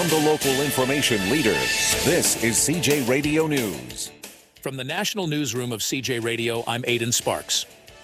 from the local information leader, this is CJ Radio News. From the National Newsroom of CJ Radio, I'm Aidan Sparks.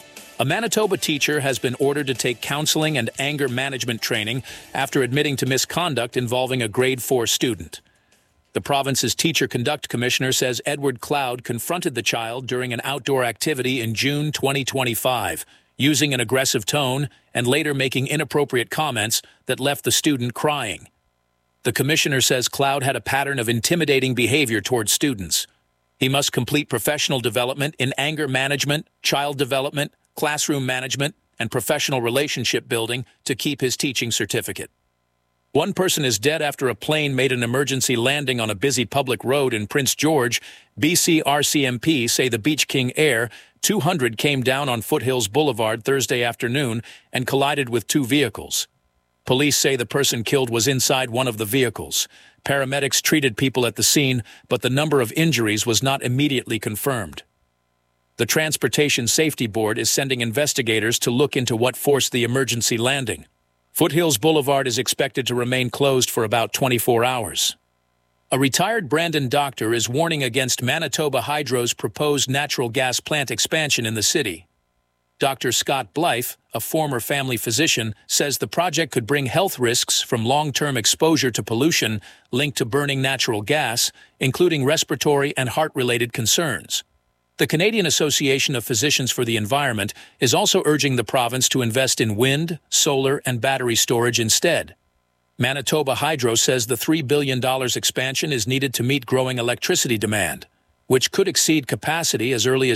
A Manitoba teacher has been ordered to take counseling and anger management training after admitting to misconduct involving a grade 4 student. The province's Teacher Conduct Commissioner says Edward Cloud confronted the child during an outdoor activity in June 2025, using an aggressive tone and later making inappropriate comments that left the student crying. The commissioner says Cloud had a pattern of intimidating behavior towards students. He must complete professional development in anger management, child development, classroom management, and professional relationship building to keep his teaching certificate. One person is dead after a plane made an emergency landing on a busy public road in Prince George. BC RCMP say the Beach King Air 200 came down on Foothills Boulevard Thursday afternoon and collided with two vehicles. Police say the person killed was inside one of the vehicles. Paramedics treated people at the scene, but the number of injuries was not immediately confirmed. The Transportation Safety Board is sending investigators to look into what forced the emergency landing. Foothills Boulevard is expected to remain closed for about 24 hours. A retired Brandon doctor is warning against Manitoba Hydro's proposed natural gas plant expansion in the city. Dr. Scott Blythe, a former family physician, says the project could bring health risks from long-term exposure to pollution linked to burning natural gas, including respiratory and heart-related concerns. The Canadian Association of Physicians for the Environment is also urging the province to invest in wind, solar, and battery storage instead. Manitoba Hydro says the $3 billion expansion is needed to meet growing electricity demand, which could exceed capacity as early as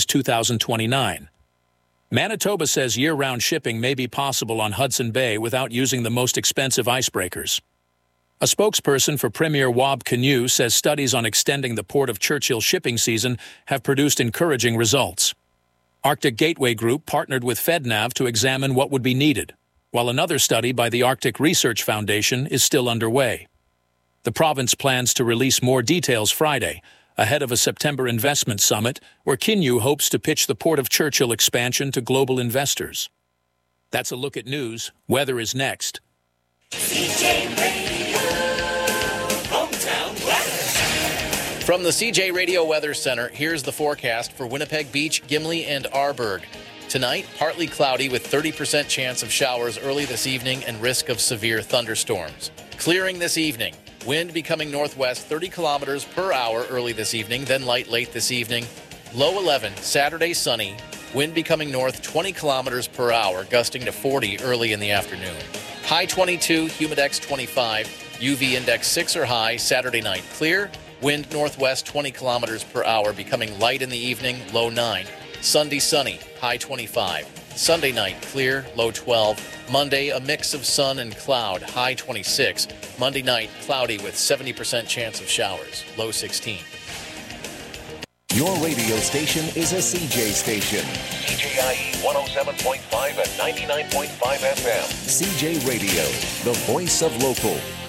2029. Manitoba says year-round shipping may be possible on Hudson Bay without using the most expensive icebreakers. A spokesperson for Premier Wab Kinew says studies on extending the Port of Churchill shipping season have produced encouraging results. Arctic Gateway Group partnered with FedNav to examine what would be needed, while another study by the Arctic Research Foundation is still underway. The province plans to release more details Friday, ahead of a September investment summit where Kinew hopes to pitch the Port of Churchill expansion to global investors. That's a look at news. Weather is next. CJ Radio, hometown weather. From the CJ Radio Weather Center, here's the forecast for Winnipeg Beach, Gimli, and Arborg. Tonight, partly cloudy with 30% chance of showers early this evening and risk of severe thunderstorms. Clearing this evening. Wind becoming northwest 30 kilometers per hour early this evening, then light late this evening. Low 11, Saturday sunny. Wind becoming north 20 kilometers per hour, gusting to 40 early in the afternoon. High 22, humidex 25, UV index 6 or high, Saturday night clear. Wind northwest 20 kilometers per hour, becoming light in the evening, low 9. Sunday sunny, high 25. Sunday night clear, low 12. Monday, a mix of sun and cloud, high 26. Monday night, cloudy with 70% chance of showers, low 16. Your radio station is a CJ station. CJIE 107.5 and 99.5 FM. CJ Radio, the voice of local.